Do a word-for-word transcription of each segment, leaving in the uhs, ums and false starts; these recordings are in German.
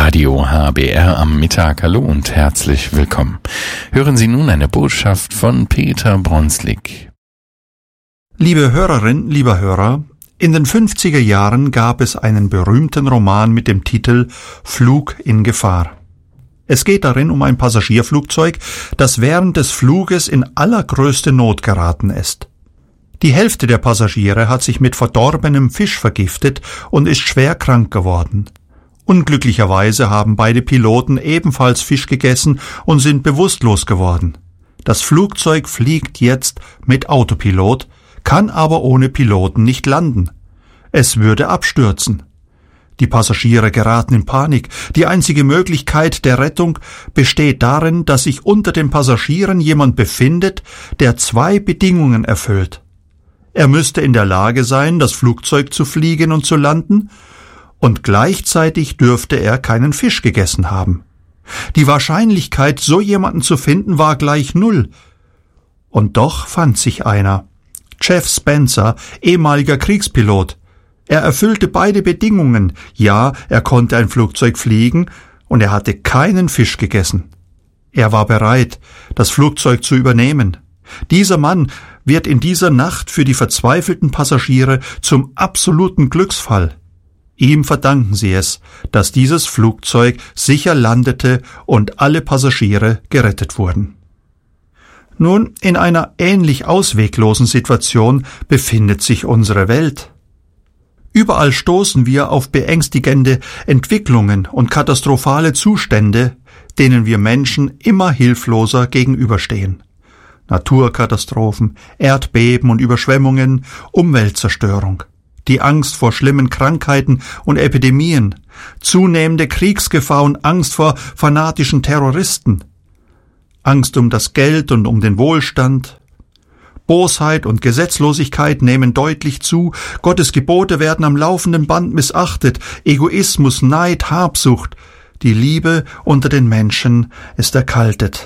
Radio H B R am Mittag. Hallo und herzlich willkommen. Hören Sie nun eine Botschaft von Peter Bronslik. Liebe Hörerin, lieber Hörer, in den fünfziger Jahren gab es einen berühmten Roman mit dem Titel Flug in Gefahr. Es geht darin um ein Passagierflugzeug, das während des Fluges in allergrößte Not geraten ist. Die Hälfte der Passagiere hat sich mit verdorbenem Fisch vergiftet und ist schwer krank geworden. Unglücklicherweise haben beide Piloten ebenfalls Fisch gegessen und sind bewusstlos geworden. Das Flugzeug fliegt jetzt mit Autopilot, kann aber ohne Piloten nicht landen. Es würde abstürzen. Die Passagiere geraten in Panik. Die einzige Möglichkeit der Rettung besteht darin, dass sich unter den Passagieren jemand befindet, der zwei Bedingungen erfüllt. Er müsste in der Lage sein, das Flugzeug zu fliegen und zu landen, und gleichzeitig dürfte er keinen Fisch gegessen haben. Die Wahrscheinlichkeit, so jemanden zu finden, war gleich null. Und doch fand sich einer. Jeff Spencer, ehemaliger Kriegspilot. Er erfüllte beide Bedingungen. Ja, er konnte ein Flugzeug fliegen und er hatte keinen Fisch gegessen. Er war bereit, das Flugzeug zu übernehmen. Dieser Mann wird in dieser Nacht für die verzweifelten Passagiere zum absoluten Glücksfall. Ihm verdanken sie es, dass dieses Flugzeug sicher landete und alle Passagiere gerettet wurden. Nun, in einer ähnlich ausweglosen Situation befindet sich unsere Welt. Überall stoßen wir auf beängstigende Entwicklungen und katastrophale Zustände, denen wir Menschen immer hilfloser gegenüberstehen. Naturkatastrophen, Erdbeben und Überschwemmungen, Umweltzerstörung, die Angst vor schlimmen Krankheiten und Epidemien, zunehmende Kriegsgefahr und Angst vor fanatischen Terroristen, Angst um das Geld und um den Wohlstand, Bosheit und Gesetzlosigkeit nehmen deutlich zu, Gottes Gebote werden am laufenden Band missachtet, Egoismus, Neid, Habsucht, die Liebe unter den Menschen ist erkaltet.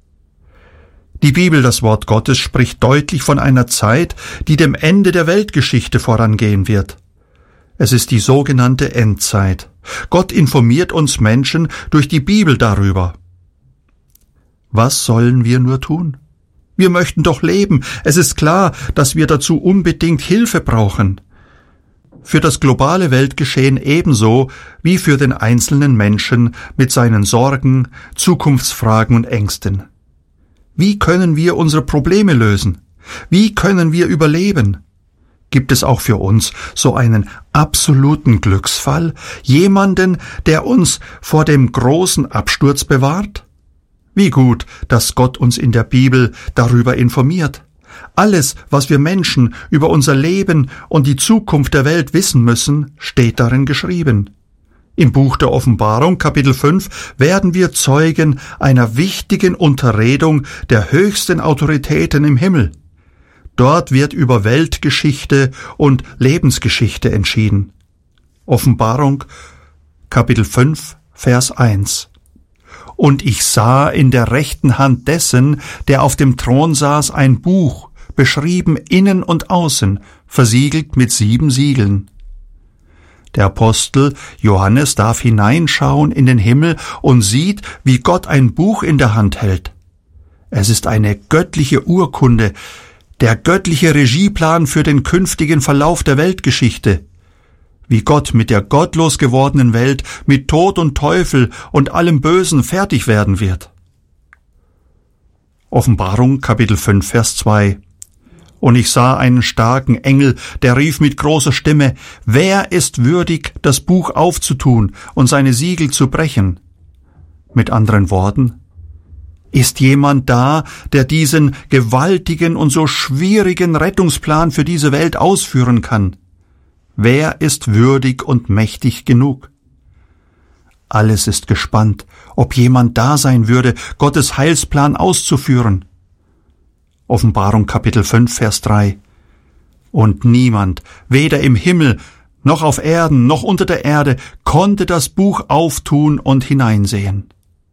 Die Bibel, das Wort Gottes, spricht deutlich von einer Zeit, die dem Ende der Weltgeschichte vorangehen wird. Es ist die sogenannte Endzeit. Gott informiert uns Menschen durch die Bibel darüber. Was sollen wir nur tun? Wir möchten doch leben. Es ist klar, dass wir dazu unbedingt Hilfe brauchen. Für das globale Weltgeschehen ebenso wie für den einzelnen Menschen mit seinen Sorgen, Zukunftsfragen und Ängsten. Wie können wir unsere Probleme lösen? Wie können wir überleben? Gibt es auch für uns so einen absoluten Glücksfall? Jemanden, der uns vor dem großen Absturz bewahrt? Wie gut, dass Gott uns in der Bibel darüber informiert. Alles, was wir Menschen über unser Leben und die Zukunft der Welt wissen müssen, steht darin geschrieben. Im Buch der Offenbarung, Kapitel fünf, werden wir Zeugen einer wichtigen Unterredung der höchsten Autoritäten im Himmel. Dort wird über Weltgeschichte und Lebensgeschichte entschieden. Offenbarung, Kapitel fünf, Vers eins. Und ich sah in der rechten Hand dessen, der auf dem Thron saß, ein Buch, beschrieben innen und außen, versiegelt mit sieben Siegeln. Der Apostel Johannes darf hineinschauen in den Himmel und sieht, wie Gott ein Buch in der Hand hält. Es ist eine göttliche Urkunde, der göttliche Regieplan für den künftigen Verlauf der Weltgeschichte. Wie Gott mit der gottlos gewordenen Welt, mit Tod und Teufel und allem Bösen fertig werden wird. Offenbarung, Kapitel fünf, Vers zwei. Und ich sah einen starken Engel, der rief mit großer Stimme, wer ist würdig, das Buch aufzutun und seine Siegel zu brechen? Mit anderen Worten, ist jemand da, der diesen gewaltigen und so schwierigen Rettungsplan für diese Welt ausführen kann? Wer ist würdig und mächtig genug? Alles ist gespannt, ob jemand da sein würde, Gottes Heilsplan auszuführen. Offenbarung Kapitel fünf, Vers drei. Und niemand, weder im Himmel, noch auf Erden, noch unter der Erde, konnte das Buch auftun und hineinsehen.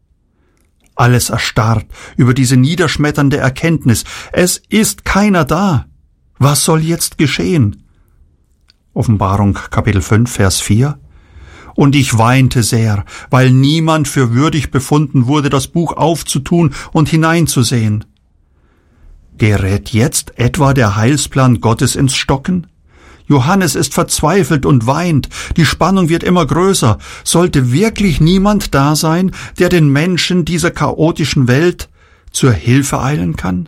Alles erstarrt über diese niederschmetternde Erkenntnis. Es ist keiner da. Was soll jetzt geschehen? Offenbarung Kapitel fünf, Vers vier. Und ich weinte sehr, weil niemand für würdig befunden wurde, das Buch aufzutun und hineinzusehen. Gerät jetzt etwa der Heilsplan Gottes ins Stocken? Johannes ist verzweifelt und weint, die Spannung wird immer größer. Sollte wirklich niemand da sein, der den Menschen dieser chaotischen Welt zur Hilfe eilen kann?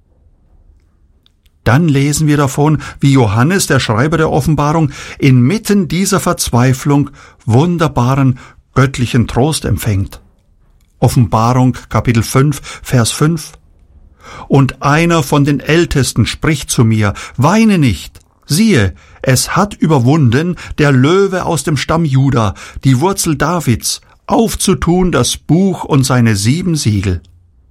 Dann lesen wir davon, wie Johannes, der Schreiber der Offenbarung, inmitten dieser Verzweiflung wunderbaren göttlichen Trost empfängt. Offenbarung Kapitel fünf, Vers fünf. Und einer von den Ältesten spricht zu mir, weine nicht, siehe, es hat überwunden der Löwe aus dem Stamm Juda, die Wurzel Davids, aufzutun das Buch und seine sieben Siegel.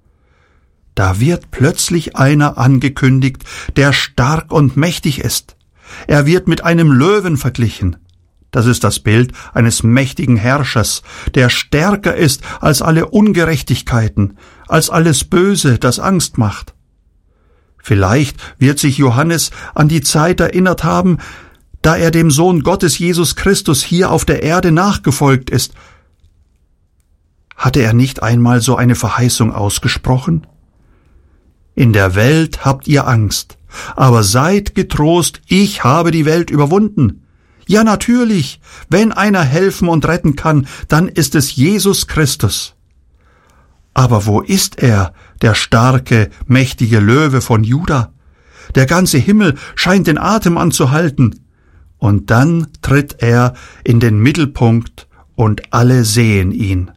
Da wird plötzlich einer angekündigt, der stark und mächtig ist. Er wird mit einem Löwen verglichen. Das ist das Bild eines mächtigen Herrschers, der stärker ist als alle Ungerechtigkeiten, als alles Böse, das Angst macht. Vielleicht wird sich Johannes an die Zeit erinnert haben, da er dem Sohn Gottes Jesus Christus hier auf der Erde nachgefolgt ist. Hatte er nicht einmal so eine Verheißung ausgesprochen? In der Welt habt ihr Angst, aber seid getrost, ich habe die Welt überwunden. Ja, natürlich, wenn einer helfen und retten kann, dann ist es Jesus Christus. Aber wo ist er, der starke, mächtige Löwe von Juda? Der ganze Himmel scheint den Atem anzuhalten. Und dann tritt er in den Mittelpunkt und alle sehen ihn.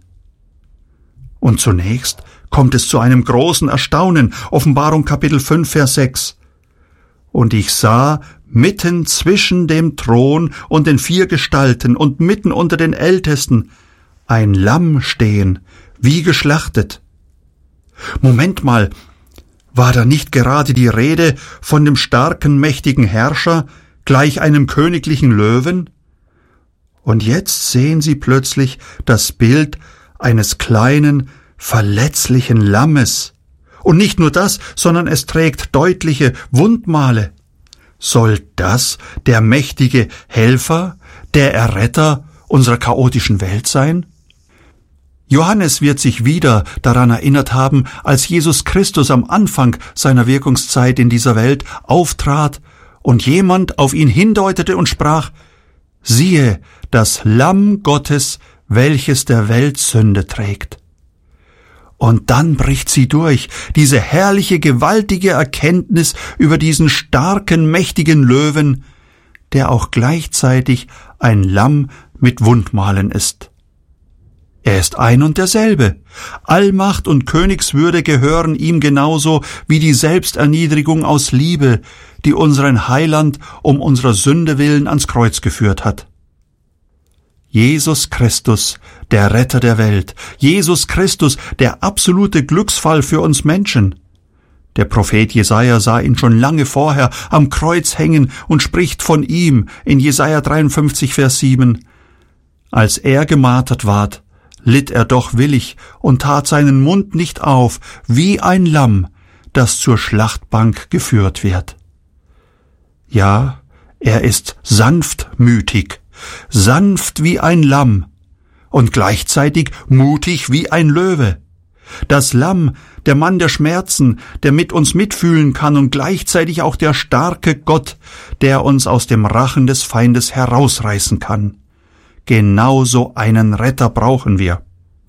Und zunächst kommt es zu einem großen Erstaunen. Offenbarung Kapitel fünf, Vers sechs. Und ich sah mitten zwischen dem Thron und den vier Gestalten und mitten unter den Ältesten ein Lamm stehen, wie geschlachtet. Moment mal, war da nicht gerade die Rede von dem starken, mächtigen Herrscher, gleich einem königlichen Löwen? Und jetzt sehen sie plötzlich das Bild eines kleinen, verletzlichen Lammes. Und nicht nur das, sondern es trägt deutliche Wundmale. Soll das der mächtige Helfer, der Erretter unserer chaotischen Welt sein? Johannes wird sich wieder daran erinnert haben, als Jesus Christus am Anfang seiner Wirkungszeit in dieser Welt auftrat und jemand auf ihn hindeutete und sprach, siehe, das Lamm Gottes, welches der Welt Sünde trägt. Und dann bricht sie durch, diese herrliche, gewaltige Erkenntnis über diesen starken, mächtigen Löwen, der auch gleichzeitig ein Lamm mit Wundmalen ist. Er ist ein und derselbe. Allmacht und Königswürde gehören ihm genauso wie die Selbsterniedrigung aus Liebe, die unseren Heiland um unserer Sünde willen ans Kreuz geführt hat. Jesus Christus, der Retter der Welt, Jesus Christus, der absolute Glücksfall für uns Menschen. Der Prophet Jesaja sah ihn schon lange vorher am Kreuz hängen und spricht von ihm in Jesaja dreiundfünfzig, Vers sieben. Als er gemartert ward, litt er doch willig und tat seinen Mund nicht auf, wie ein Lamm, das zur Schlachtbank geführt wird. Ja, er ist sanftmütig, sanft wie ein Lamm und gleichzeitig mutig wie ein Löwe. Das Lamm, der Mann der Schmerzen, der mit uns mitfühlen kann und gleichzeitig auch der starke Gott, der uns aus dem Rachen des Feindes herausreißen kann. Genauso einen Retter brauchen wir.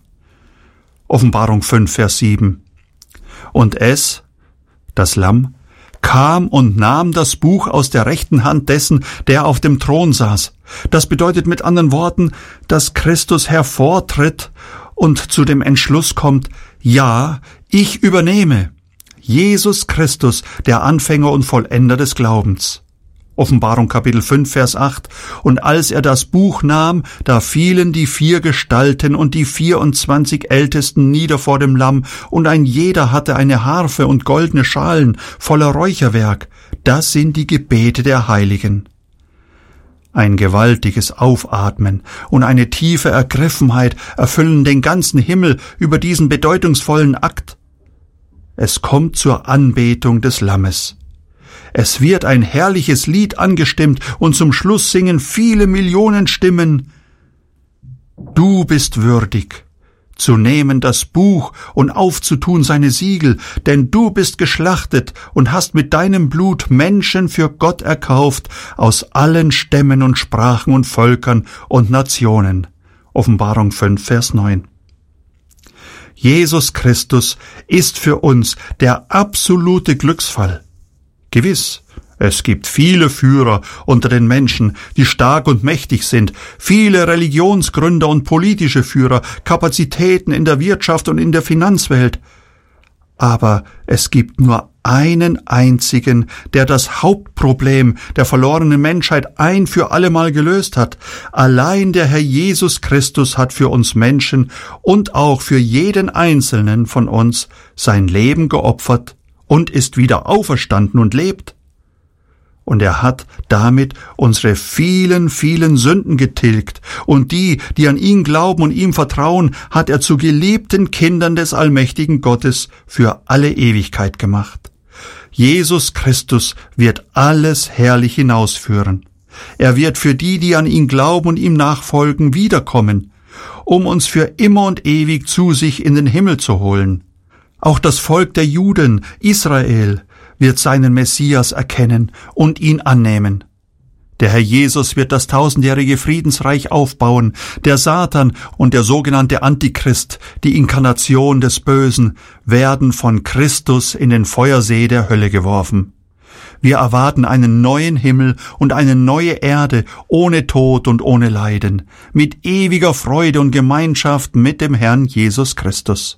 Offenbarung fünf, Vers sieben. Und es, das Lamm, kam und nahm das Buch aus der rechten Hand dessen, der auf dem Thron saß. Das bedeutet mit anderen Worten, dass Christus hervortritt und zu dem Entschluss kommt, ja, ich übernehme. Jesus Christus, der Anfänger und Vollender des Glaubens. Offenbarung Kapitel fünf, Vers acht. Und als er das Buch nahm, da fielen die vier Gestalten und die vierundzwanzig Ältesten nieder vor dem Lamm, und ein jeder hatte eine Harfe und goldene Schalen voller Räucherwerk. Das sind die Gebete der Heiligen. Ein gewaltiges Aufatmen und eine tiefe Ergriffenheit erfüllen den ganzen Himmel über diesen bedeutungsvollen Akt. Es kommt zur Anbetung des Lammes. Es wird ein herrliches Lied angestimmt und zum Schluss singen viele Millionen Stimmen. Du bist würdig, zu nehmen das Buch und aufzutun seine Siegel, denn du bist geschlachtet und hast mit deinem Blut Menschen für Gott erkauft aus allen Stämmen und Sprachen und Völkern und Nationen. Offenbarung fünf, Vers neun. Jesus Christus ist für uns der absolute Glücksfall. Gewiss, es gibt viele Führer unter den Menschen, die stark und mächtig sind, viele Religionsgründer und politische Führer, Kapazitäten in der Wirtschaft und in der Finanzwelt. Aber es gibt nur einen einzigen, der das Hauptproblem der verlorenen Menschheit ein für allemal gelöst hat. Allein der Herr Jesus Christus hat für uns Menschen und auch für jeden Einzelnen von uns sein Leben geopfert und ist wieder auferstanden und lebt. Und er hat damit unsere vielen, vielen Sünden getilgt. Und die, die an ihn glauben und ihm vertrauen, hat er zu geliebten Kindern des allmächtigen Gottes für alle Ewigkeit gemacht. Jesus Christus wird alles herrlich hinausführen. Er wird für die, die an ihn glauben und ihm nachfolgen, wiederkommen, um uns für immer und ewig zu sich in den Himmel zu holen. Auch das Volk der Juden, Israel, wird seinen Messias erkennen und ihn annehmen. Der Herr Jesus wird das tausendjährige Friedensreich aufbauen. Der Satan und der sogenannte Antichrist, die Inkarnation des Bösen, werden von Christus in den Feuersee der Hölle geworfen. Wir erwarten einen neuen Himmel und eine neue Erde, ohne Tod und ohne Leiden, mit ewiger Freude und Gemeinschaft mit dem Herrn Jesus Christus.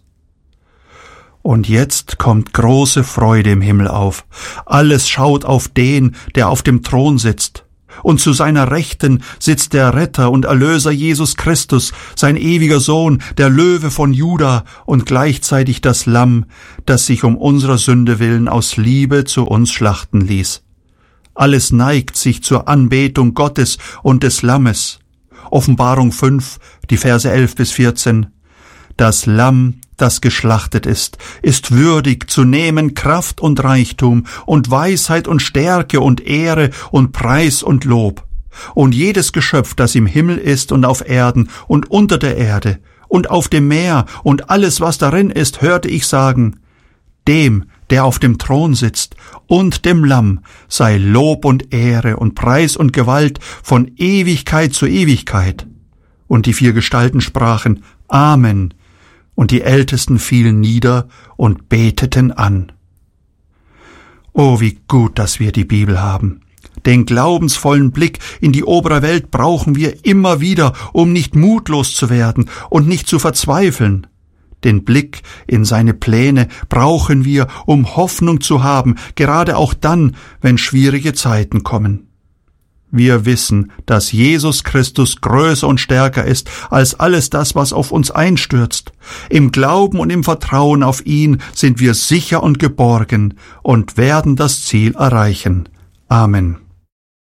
Und jetzt kommt große Freude im Himmel auf. Alles schaut auf den, der auf dem Thron sitzt. Und zu seiner Rechten sitzt der Retter und Erlöser Jesus Christus, sein ewiger Sohn, der Löwe von Juda und gleichzeitig das Lamm, das sich um unserer Sünde willen aus Liebe zu uns schlachten ließ. Alles neigt sich zur Anbetung Gottes und des Lammes. Offenbarung fünf, die Verse elf bis vierzehn. Das Lamm, das geschlachtet ist, ist würdig zu nehmen Kraft und Reichtum und Weisheit und Stärke und Ehre und Preis und Lob. Und jedes Geschöpf, das im Himmel ist und auf Erden und unter der Erde und auf dem Meer und alles, was darin ist, hörte ich sagen, dem, der auf dem Thron sitzt, und dem Lamm sei Lob und Ehre und Preis und Gewalt von Ewigkeit zu Ewigkeit. Und die vier Gestalten sprachen, Amen. Und die Ältesten fielen nieder und beteten an. Oh, wie gut, dass wir die Bibel haben. Den glaubensvollen Blick in die obere Welt brauchen wir immer wieder, um nicht mutlos zu werden und nicht zu verzweifeln. Den Blick in seine Pläne brauchen wir, um Hoffnung zu haben, gerade auch dann, wenn schwierige Zeiten kommen. Wir wissen, dass Jesus Christus größer und stärker ist als alles das, was auf uns einstürzt. Im Glauben und im Vertrauen auf ihn sind wir sicher und geborgen und werden das Ziel erreichen. Amen.